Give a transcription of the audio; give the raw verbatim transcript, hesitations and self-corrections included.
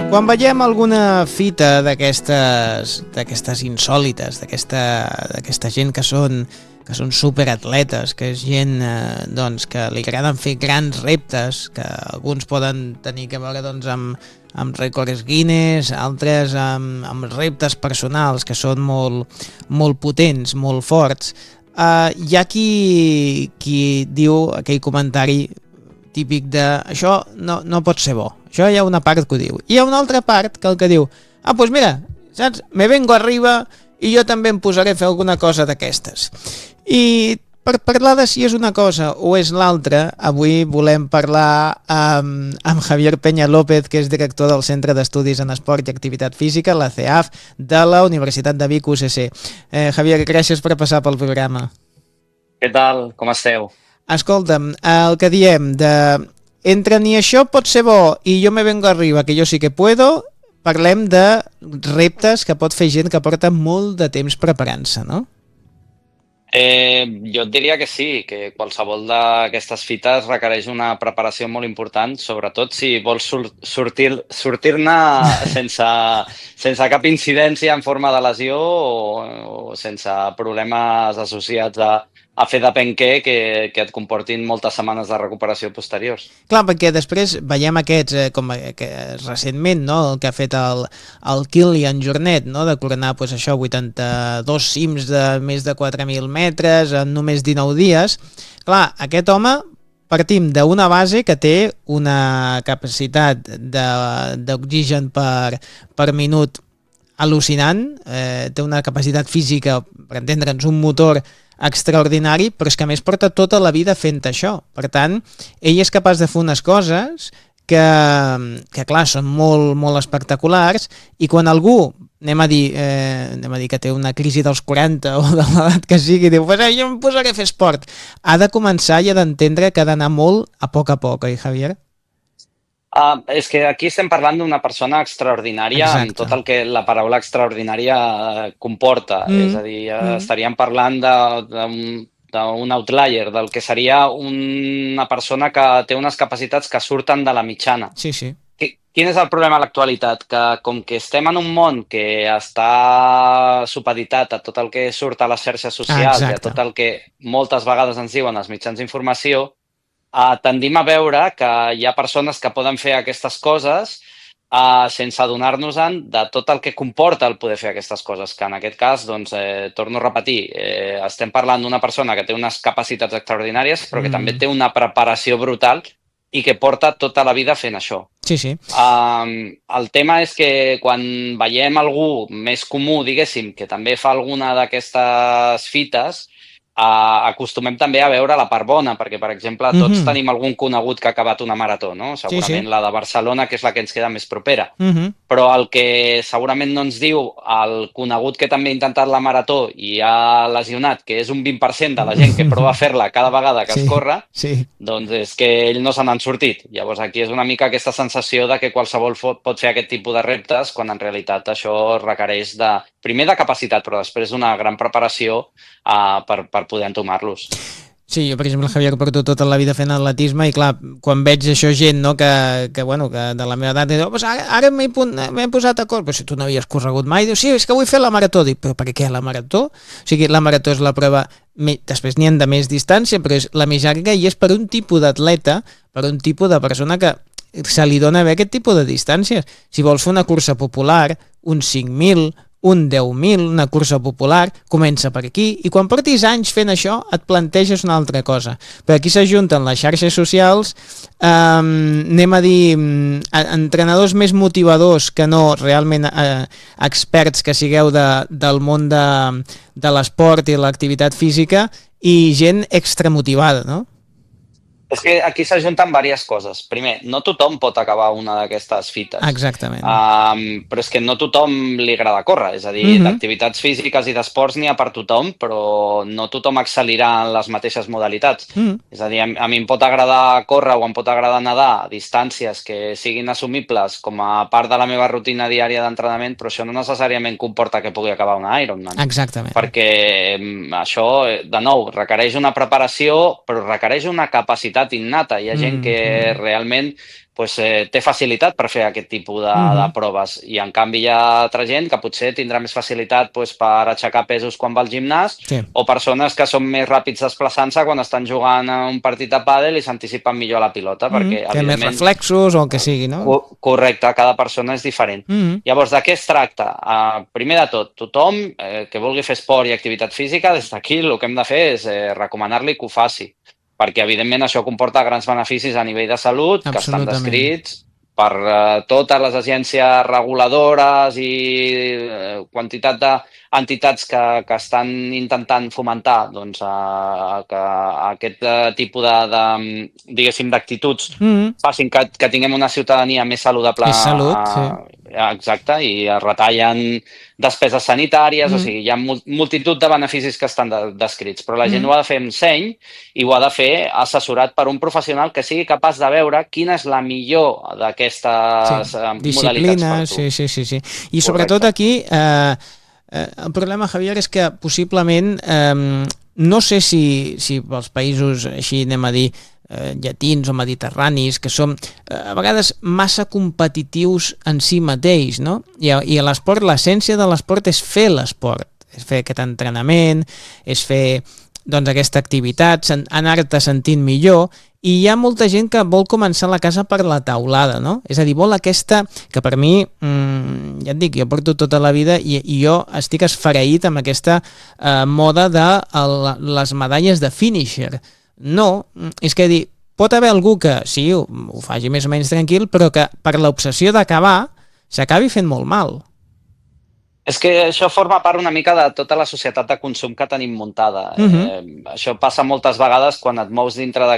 Quan veiem alguna fita d'aquestes d'aquestes insòlites, d'aquesta d'aquesta gent que són que són superatletes, que és gent eh, doncs, que li agraden fer grans reptes, que alguns poden tenir a veure doncs, amb, amb rècords Guinness, altres amb, amb reptes personals que són molt, molt potents, molt forts. Uh, hi ha qui, qui diu aquell comentari típic de això no, no pot ser bo. Això hi ha una part que ho diu. I hi ha una altra part que el que diu ah, doncs mira, saps? Me vengo arriba i jo també em posaré a fer alguna cosa d'aquestes. I per parlar de si és una cosa o és l'altra, avui volem parlar amb, amb Javier Peña López, que és director del Centre d'Estudis en Esport i Activitat Física, la C E A F, de la Universitat de Vic U C C. Eh, Javier, gràcies per passar pel programa. Què tal? Com esteu? Escolta'm, el que diem de entre ni això pot ser bo i jo me vengo arriba, que jo sí que puedo, parlem de reptes que pot fer gent que porta molt de temps preparant-se, no? Eh, jo et diria que sí, que qualsevol d'aquestes fites requereix una preparació molt important, sobretot si vols sur sortir sortir-ne sense, sense cap incidència en forma de lesió o, o sense problemes associats a, a fer depèn què, que, que et comportin moltes setmanes de recuperació posteriors. Clar, perquè després veiem aquests, eh, com que recentment, no?, el que ha fet el, el Kilian Jornet, no?, de coronar pues, això, vuitanta-dos cims de més de quatre mil metres en només dinou dies. Clar, aquest home partim d'una base que té una capacitat d'oxigen per, per minut al·lucinant, eh, té una capacitat física, per entendre'ns, un motor extraordinari, però és que a més porta tota la vida fent això. Per tant, ell és capaç de fer unes coses que, que clar, són molt, molt espectaculars, i quan algú, anem a dir, eh, anem a dir que té una crisi dels quaranta o de l'edat que sigui, diu, pues, eh, jo em posaré a fer esport, ha de començar i ha d'entendre que ha d'anar molt a poc a poc, oi, Javier? Uh, és que aquí estem parlant d'una persona extraordinària. Exacte. Amb tot el que la paraula extraordinària comporta. Mm. És a dir, mm. estaríem parlant d'un outlier, del que seria una persona que té unes capacitats que surten de la mitjana. Sí, sí. Quin és el problema a l'actualitat? Que com que estem en un món que està supeditat a tot el que surt a les xarxes socials, ah, i a tot el que moltes vegades ens diuen els mitjans d'informació, Uh, tendim a veure que hi ha persones que poden fer aquestes coses uh, sense adonar-nos-en de tot el que comporta el poder fer aquestes coses, que en aquest cas, doncs, eh, torno a repetir, eh, estem parlant d'una persona que té unes capacitats extraordinàries, però que mm. també té una preparació brutal i que porta tota la vida fent això. Sí, sí. Uh, el tema és que quan veiem algú més comú, diguéssim, que també fa alguna d'aquestes fites, Uh, acostumem també a veure la part bona, perquè, per exemple, tots mm-hmm. tenim algun conegut que ha acabat una marató, no? Segurament sí, sí. La de Barcelona, que és la que ens queda més propera. Mm-hmm. Però el que segurament no ens diu el conegut que també ha intentat la marató i ha lesionat, que és un vint per cent de la gent que prova a fer-la cada vegada que sí, es corre, sí. Doncs és que ell no se n'han sortit. Llavors aquí és una mica aquesta sensació de que qualsevol pot fer aquest tipus de reptes, quan en realitat això requereix de, primer de capacitat, però després d'una gran preparació uh, per, per poder entomar-los. Sí, jo, per exemple, Javier, porto tota la vida fent atletisme i, clar, quan veig això gent, no, que, que, bueno, que de la meva edat, diu, pues ara, ara m'he posat a córrer, però si tu no havies corregut mai, diu, sí, és que vull fer la marató. Dic, però per què la marató? O sigui, la marató és la prova, després n'hi ha de més distància, però és la més llarga i és per un tipus d'atleta, per un tipus de persona que se li dona bé aquest tipus de distàncies. Si vols fer una cursa popular, un cinc mil, un deu mil, una cursa popular, comença per aquí, i quan portis anys fent això et planteges una altra cosa. Però aquí s'ajunten les xarxes socials, eh, anem a dir, entrenadors més motivadors que no realment eh, experts que sigueu de, del món de, de l'esport i l'activitat física, i gent extramotivada, no? És que aquí s'ajunten diverses coses. Primer, no tothom pot acabar una d'aquestes fites. Exactament. Um, però és que no tothom li agrada córrer. És a dir, mm-hmm. d'activitats físiques i d'esports n'hi ha per tothom, però no tothom excel·lirà en les mateixes modalitats. Mm-hmm. És a dir, a, a mi em pot agradar córrer o em pot agradar nedar a distàncies que siguin assumibles com a part de la meva rutina diària d'entrenament, però això no necessàriament comporta que pugui acabar una Ironman. Exactament. Perquè això, de nou, requereix una preparació, però requereix una capacitat habilitat innata. Hi ha gent Mm, que mm. realment pues, eh, té facilitat per fer aquest tipus de, Mhm. de proves i en canvi hi ha altra gent que potser tindrà més facilitat pues, per aixecar pesos quan va al gimnàs Sí. o persones que són més ràpids desplaçant-se quan estan jugant a un partit de pàdel i s'anticipen millor a la pilota Mm, perquè, té més evidentment, reflexos o el que sigui, no? co- correcte, cada persona és diferent. Mm. Llavors, de què es tracta? Uh, primer de tot, tothom eh, que vulgui fer esport i activitat física, des d'aquí el que hem de fer és eh, recomanar-li que ho faci, perquè evidentment això comporta grans beneficis a nivell de salut que estan Absolutament. descrits per eh, totes les agències reguladores i eh, quantitat d'entitats que, que estan intentant fomentar doncs, a, que aquest eh, tipus de, de, diguéssim, d'actituds Mm. facin que, que tinguem una ciutadania més saludable. És salut, sí. eh, exacte, i es retallen despeses sanitàries, Mm. o sigui, hi ha mul- multitud de beneficis que estan de, descrits, però la gent Mm. ho ha de fer amb seny i ho ha de fer assessorat per un professional que sigui capaç de veure quina és la millor d'aquestes Sí. eh, modalitats per Disciplina, tu. sí, sí, sí, sí. I sobretot Correcte. aquí, eh, eh, el problema, Javier, és que possiblement, eh, no sé si, si pels països, així anem a dir, eh, llatins o mediterranis, que som eh, a vegades massa competitius en si mateix, no? I, a- i a l'esport, l'essència de l'esport és fer l'esport, és fer aquest entrenament, és fer doncs, aquesta activitat, sen- anar-te sentint millor, i hi ha molta gent que vol començar la casa per la taulada, no? És a dir, vol aquesta, que per mi, mmm, ja et dic, jo porto tota la vida i, i jo estic esfereït amb aquesta eh, moda de el, les medalles de finisher. No, és que dir, pot haver algú que sí, ho, ho faci més o menys tranquil, però que per l'obsessió d'acabar s'acabi fent molt mal. És que això forma part una mica de tota la societat de consum que tenim muntada. Mhm. Eh, això passa moltes vegades quan et mous dintre